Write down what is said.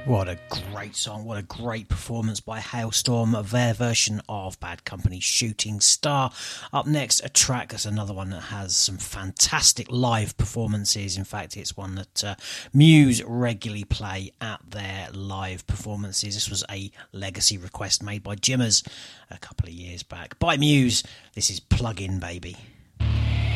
What a great song, what a great performance by Hailstorm, their version of Bad Company's Shooting Star. Up next, a track that's another one that has some fantastic live performances. In fact, it's one that Muse regularly play at their live performances. This was a legacy request made by Jimmers a couple of years back. By Muse, this is Plug In Baby.